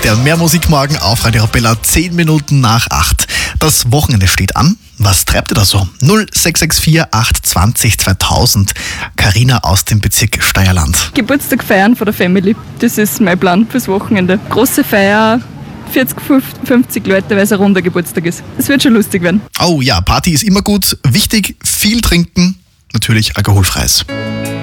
Der Mehr Musik morgen auf Radio Arabella, 10 Minuten nach 8. Das Wochenende steht an. Was treibt ihr da so? 0664 820 2000. Carina aus dem Bezirk Steierland. Geburtstag feiern von der Family. Das ist mein Plan fürs Wochenende. Große Feier, 40, 50 Leute, weil es ein runder Geburtstag ist. Es wird schon lustig werden. Oh ja, Party ist immer gut. Wichtig, viel trinken. Natürlich alkoholfreies.